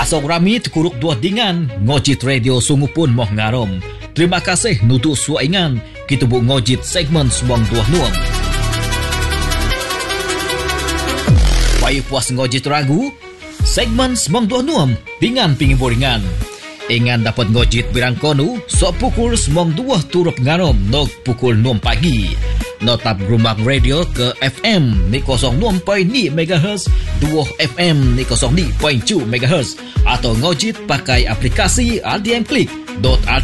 Asong rami tekuruk dua dingan, ngojit radio sungu pun moh ngarom. Terima kasih nutu suaingan, kita bu ngojit segmen semong dua nuam. Bayu puas ngojit ragu, segmen semong dua nuam, dingan pingin boringan. Ingan dapat ngojit birang konu, sok pukul semong dua turut ngarom, nok pukul 6 pagi. Notap rumah radio ke FM ni 06.2 MHz, 2 FM ni 02.2 MHz atau ngojit pakai aplikasi RTM Klik.RT